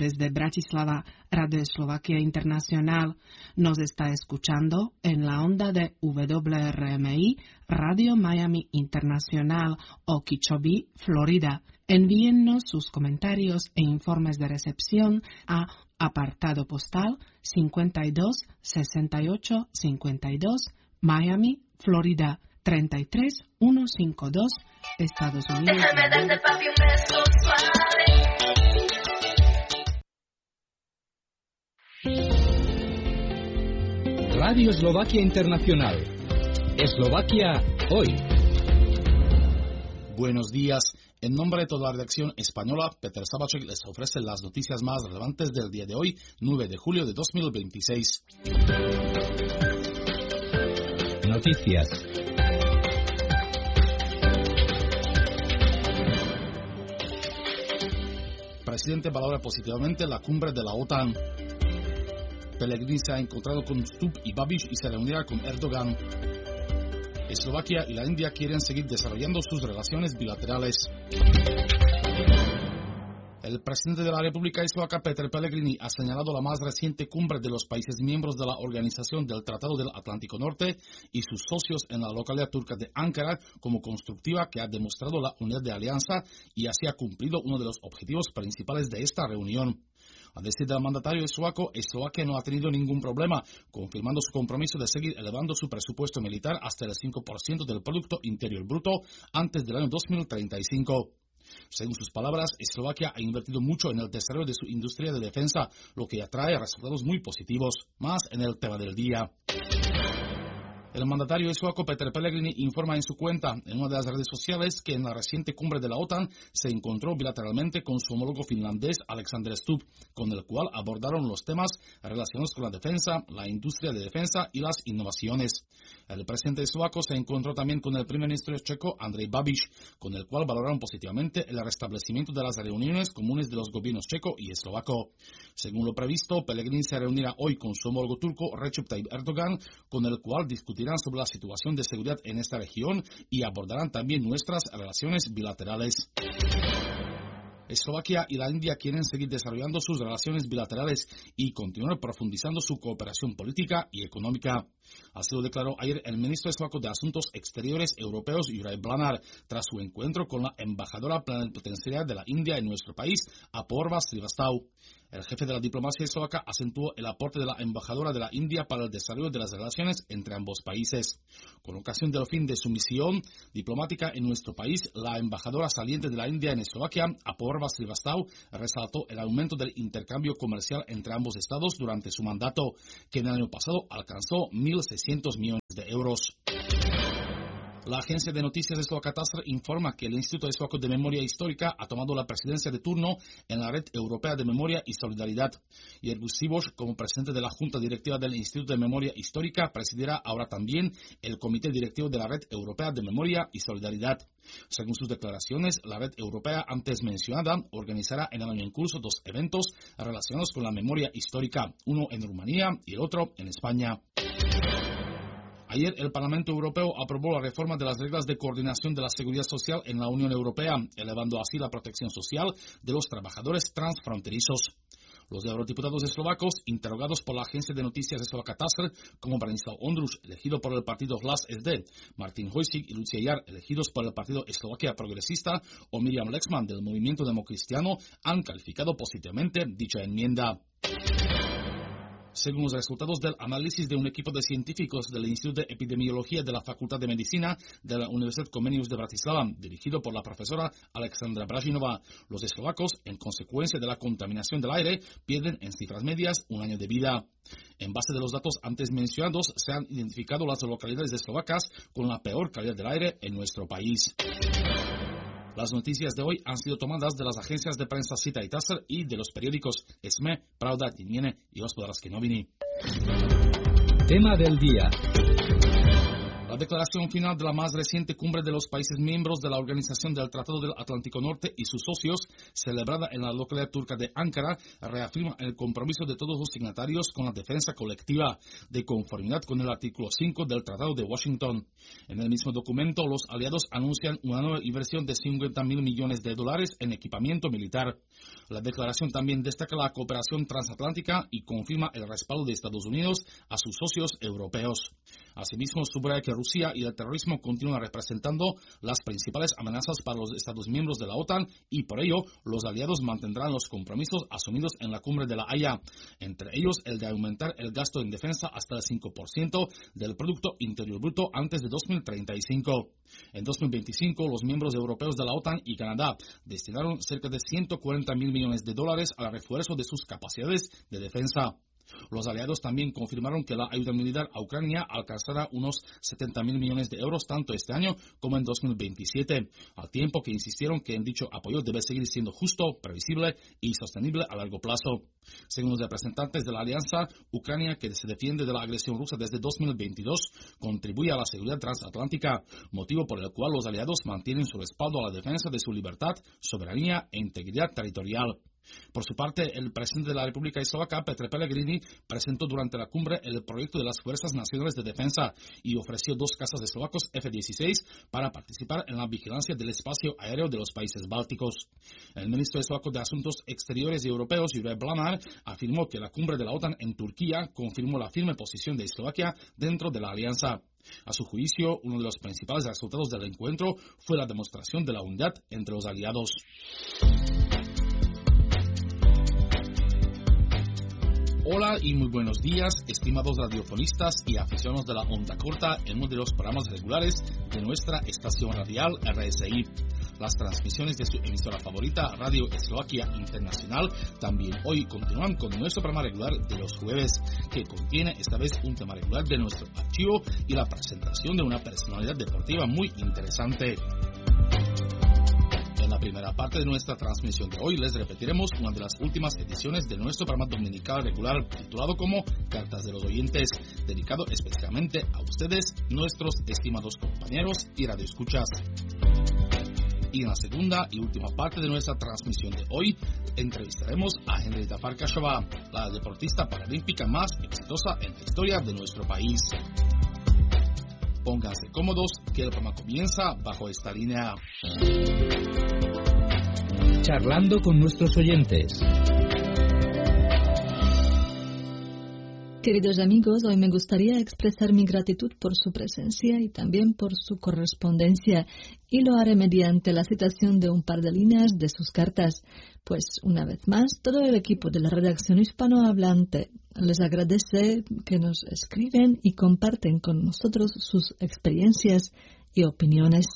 desde Bratislava, Radio Slovakia Internacional. Nos está escuchando en la onda de WRMI, Radio Miami Internacional, Okeechobee, Florida. Envíennos sus comentarios e informes de recepción a apartado postal 526852, Miami, Florida 33152, Estados Unidos. Déjame darte papi un beso suave. Radio Eslovaquia Internacional. Eslovaquia hoy. Buenos días. En nombre de toda la redacción española, Peter Sabacek les ofrece las noticias más relevantes del día de hoy, 9 de julio de 2026. Noticias. Presidente valora positivamente la cumbre de la OTAN. Pellegrini se ha encontrado con Stubb y Babiš y se reunirá con Erdogan. Eslovaquia y la India quieren seguir desarrollando sus relaciones bilaterales. El presidente de la República Eslovaca, Peter Pellegrini, ha señalado la más reciente cumbre de los países miembros de la Organización del Tratado del Atlántico Norte y sus socios en la localidad turca de Ankara como constructiva, que ha demostrado la unidad de alianza y así ha cumplido uno de los objetivos principales de esta reunión. A decir del mandatario eslovaco, Eslovaquia no ha tenido ningún problema, confirmando su compromiso de seguir elevando su presupuesto militar hasta el 5% del Producto Interior Bruto antes del año 2035. Según sus palabras, Eslovaquia ha invertido mucho en el desarrollo de su industria de defensa, lo que atrae resultados muy positivos. Más en el tema del día. El mandatario eslovaco Peter Pellegrini informa en su cuenta en una de las redes sociales que en la reciente cumbre de la OTAN se encontró bilateralmente con su homólogo finlandés Alexander Stubb, con el cual abordaron los temas relacionados con la defensa, la industria de defensa y las innovaciones. El presidente eslovaco se encontró también con el primer ministro checo Andrej Babiš, con el cual valoraron positivamente el restablecimiento de las reuniones comunes de los gobiernos checo y eslovaco. Según lo previsto, Pellegrini se reunirá hoy con su homólogo turco Recep Tayyip Erdogan, con el cual discutirán sobre la situación de seguridad en esta región y abordarán también nuestras relaciones bilaterales. Eslovaquia y la India quieren seguir desarrollando sus relaciones bilaterales y continuar profundizando su cooperación política y económica. Así lo declaró ayer el ministro eslovaco de Asuntos Exteriores Europeos, Juraj Blanár, tras su encuentro con la embajadora plenipotenciaria de la India en nuestro país, Apoorva Srivastava. El jefe de la diplomacia eslovaca acentuó el aporte de la embajadora de la India para el desarrollo de las relaciones entre ambos países. Con ocasión del fin de su misión diplomática en nuestro país, la embajadora saliente de la India en Eslovaquia, Apoorva Srivastava, resaltó el aumento del intercambio comercial entre ambos estados durante su mandato, que en el año pasado alcanzó 1.600 millones de euros. La agencia de noticias eslovaca TASR informa que el Instituto Eslovaco de Memoria Histórica ha tomado la presidencia de turno en la Red Europea de Memoria y Solidaridad. Jerguš Sivoš, como presidente de la Junta Directiva del Instituto de Memoria Histórica, presidirá ahora también el Comité Directivo de la Red Europea de Memoria y Solidaridad. Según sus declaraciones, la Red Europea antes mencionada organizará en el año en curso 2 eventos relacionados con la memoria histórica, uno en Rumanía y el otro en España. Ayer el Parlamento Europeo aprobó la reforma de las reglas de coordinación de la seguridad social en la Unión Europea, elevando así la protección social de los trabajadores transfronterizos. Los eurodiputados eslovacos, interrogados por la agencia de noticias eslovaca TASR, como Branislav Ondruš, elegido por el partido Hlas SD, Martin Hojsík y Lucia Jar, elegidos por el partido Eslovaquia Progresista, o Miriam Lexman del movimiento democristiano, han calificado positivamente dicha enmienda. Según los resultados del análisis de un equipo de científicos del Instituto de Epidemiología de la Facultad de Medicina de la Universidad Comenius de Bratislava, dirigido por la profesora Alexandra Bražínová, los eslovacos, en consecuencia de la contaminación del aire, pierden en cifras medias un año de vida. En base de los datos antes mencionados, se han identificado las localidades eslovacas con la peor calidad del aire en nuestro país. Las noticias de hoy han sido tomadas de las agencias de prensa Sita y TASR y de los periódicos SME, Pravda, Tinjene y Hospodarske noviny. Tema del día. La declaración final de la más reciente cumbre de los países miembros de la Organización del Tratado del Atlántico Norte y sus socios, celebrada en la localidad turca de Ankara, reafirma el compromiso de todos los signatarios con la defensa colectiva, de conformidad con el artículo 5 del Tratado de Washington. En el mismo documento, los aliados anuncian una nueva inversión de $50.000 millones en equipamiento militar. La declaración también destaca la cooperación transatlántica y confirma el respaldo de Estados Unidos a sus socios europeos. Asimismo, subraya que Rusia y el terrorismo continúan representando las principales amenazas para los Estados miembros de la OTAN y por ello los aliados mantendrán los compromisos asumidos en la cumbre de la Haya, entre ellos el de aumentar el gasto en defensa hasta el 5% del Producto Interior Bruto antes de 2035. En 2025, los miembros europeos de la OTAN y Canadá destinaron cerca de 140.000 millones de dólares al refuerzo de sus capacidades de defensa. Los aliados también confirmaron que la ayuda militar a Ucrania alcanzará unos 70.000 millones de euros tanto este año como en 2027, al tiempo que insistieron que en dicho apoyo debe seguir siendo justo, previsible y sostenible a largo plazo. Según los representantes de la alianza, Ucrania, que se defiende de la agresión rusa desde 2022, contribuye a la seguridad transatlántica, motivo por el cual los aliados mantienen su respaldo a la defensa de su libertad, soberanía e integridad territorial. Por su parte, el presidente de la República Eslovaca, Petr Pellegrini, presentó durante la cumbre el proyecto de las Fuerzas Nacionales de Defensa y ofreció 2 cazas eslovacos F-16 para participar en la vigilancia del espacio aéreo de los países bálticos. El ministro eslovaco de Asuntos Exteriores y Europeos, Juraj Blanár, afirmó que la cumbre de la OTAN en Turquía confirmó la firme posición de Eslovaquia dentro de la alianza. A su juicio, uno de los principales resultados del encuentro fue la demostración de la unidad entre los aliados. Hola y muy buenos días, estimados radiofonistas y aficionados de la onda corta en uno de los programas regulares de nuestra estación radial RSI. Las transmisiones de su emisora favorita, Radio Eslovaquia Internacional, también hoy continúan con nuestro programa regular de los jueves, que contiene esta vez un tema regular de nuestro archivo y la presentación de una personalidad deportiva muy interesante. En la primera parte de nuestra transmisión de hoy les repetiremos una de las últimas ediciones de nuestro programa dominical regular titulado como Cartas de los Oyentes, dedicado especialmente a ustedes, nuestros estimados compañeros y radioescuchas. Y en la segunda y última parte de nuestra transmisión de hoy entrevistaremos a Henrieta Farkasová, la deportista paralímpica más exitosa en la historia de nuestro país. Pónganse cómodos, que el programa comienza bajo esta línea. Charlando con nuestros oyentes. Queridos amigos, hoy me gustaría expresar mi gratitud por su presencia y también por su correspondencia, y lo haré mediante la citación de un par de líneas de sus cartas, pues una vez más todo el equipo de la redacción hispanohablante les agradece que nos escriben y comparten con nosotros sus experiencias y opiniones.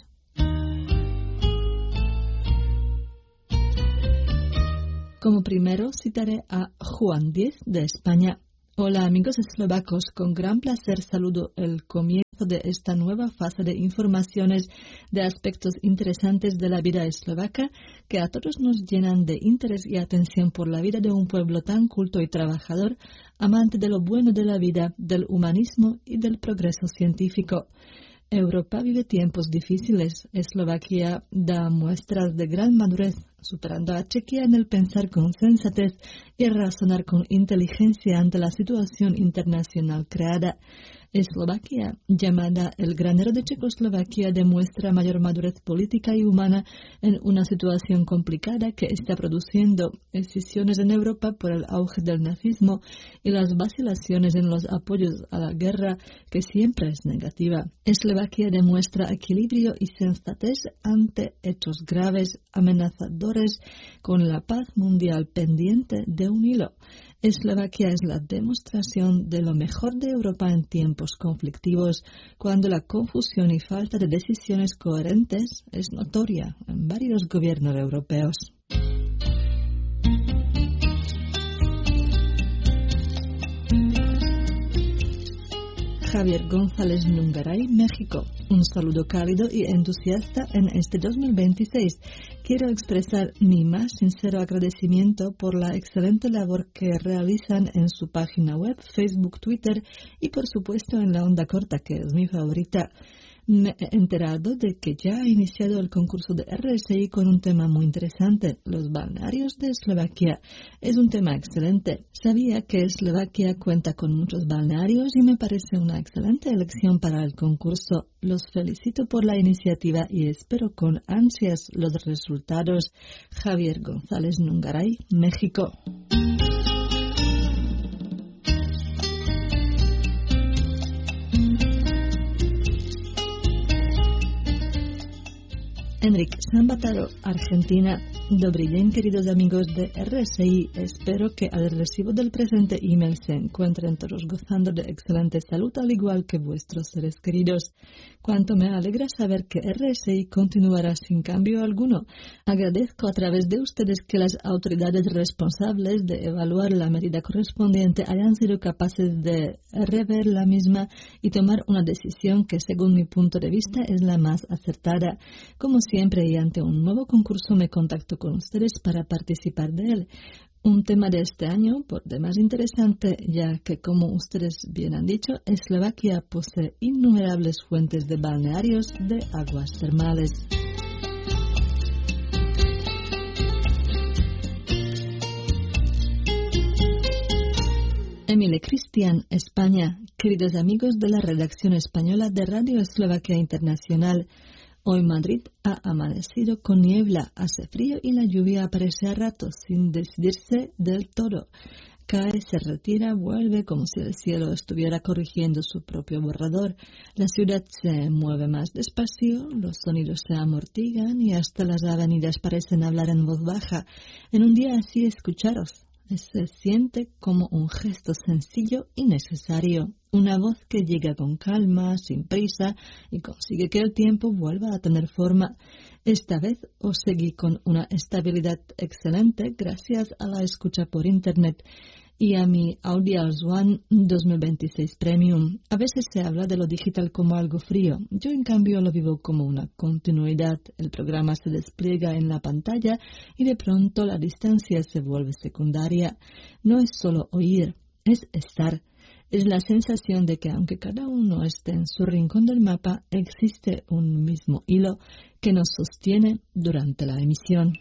Como primero citaré a Juan Díez de España. Hola amigos eslovacos, con gran placer saludo el comienzo de esta nueva fase de informaciones de aspectos interesantes de la vida eslovaca que a todos nos llenan de interés y atención por la vida de un pueblo tan culto y trabajador, amante de lo bueno de la vida, del humanismo y del progreso científico. Europa vive tiempos difíciles. Eslovaquia da muestras de gran madurez, superando a Chequia en el pensar con sensatez y razonar con inteligencia ante la situación internacional creada. Eslovaquia, llamada el granero de Checoslovaquia, demuestra mayor madurez política y humana en una situación complicada que está produciendo escisiones en Europa por el auge del nazismo y las vacilaciones en los apoyos a la guerra, que siempre es negativa. Eslovaquia demuestra equilibrio y sensatez ante hechos graves, amenazadores, con la paz mundial pendiente de un hilo. Eslovaquia es la demostración de lo mejor de Europa en tiempos conflictivos, cuando la confusión y falta de decisiones coherentes es notoria en varios gobiernos europeos. Javier González Nungaray, México. Un saludo cálido y entusiasta en este 2026. Quiero expresar mi más sincero agradecimiento por la excelente labor que realizan en su página web, Facebook, Twitter y por supuesto en la onda corta, que es mi favorita. me he enterado de que ya ha iniciado el concurso de RSI con un tema muy interesante, los balnearios de Eslovaquia. Es un tema excelente. Sabía que Eslovaquia cuenta con muchos balnearios y me parece una excelente elección para el concurso. Los felicito por la iniciativa y espero con ansias los resultados. Javier González Nungaray, México. Enrique Sambataro, Argentina. Dobrý den, queridos amigos de RSI. Espero que al recibo del presente email se encuentren todos gozando de excelente salud, al igual que vuestros seres queridos. Cuánto me alegra saber que RSI continuará sin cambio alguno. Agradezco a través de ustedes que las autoridades responsables de evaluar la medida correspondiente hayan sido capaces de rever la misma y tomar una decisión que, según mi punto de vista, es la más acertada. Como siempre y ante un nuevo concurso me contacto con ustedes para participar de él. Un tema de este año, por demás interesante, ya que, como ustedes bien han dicho, Eslovaquia posee innumerables fuentes de balnearios de aguas termales. Emile Cristian, España. Queridos amigos de la redacción española de Radio Eslovaquia Internacional, hoy Madrid ha amanecido con niebla, hace frío y la lluvia aparece a ratos sin decidirse del todo. Cae, se retira, vuelve como si el cielo estuviera corrigiendo su propio borrador. La ciudad se mueve más despacio, los sonidos se amortiguan y hasta las avenidas parecen hablar en voz baja. En un día así, escucharos. Se siente como un gesto sencillo y necesario, una voz que llega con calma, sin prisa y consigue que el tiempo vuelva a tener forma. Esta vez os seguí con una estabilidad excelente gracias a la escucha por Internet y a mi Audials One 2026 Premium. A veces se habla de lo digital como algo frío. Yo, en cambio, lo vivo como una continuidad. El programa se despliega en la pantalla y de pronto la distancia se vuelve secundaria. No es solo oír, es estar. Es la sensación de que, aunque cada uno esté en su rincón del mapa, existe un mismo hilo que nos sostiene durante la emisión.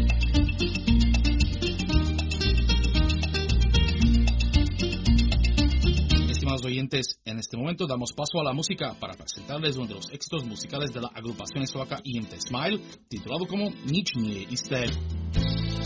Estimados oyentes, en este momento damos paso a la música para presentarles uno de los éxitos musicales de la agrupación eslovaca IMT Smile, titulado como Nič nie je isté.